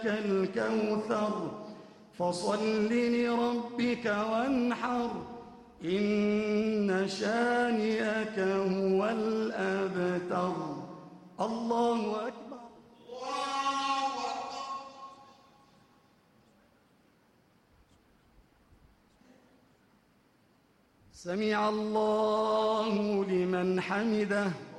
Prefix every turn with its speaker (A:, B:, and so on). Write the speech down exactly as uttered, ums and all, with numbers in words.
A: أعطيناك الكوثر فصل لربك وانحر إن شانئك هو الأبتر. الله أكبر.
B: الله أكبر.
A: سمع الله لمن حمده.